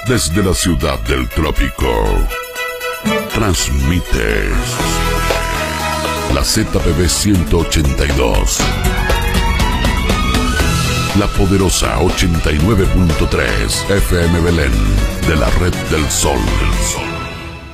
desde la ciudad del trópico. Transmite la ZPB 182, la poderosa 89.3 FM Belén de la Red del Sol.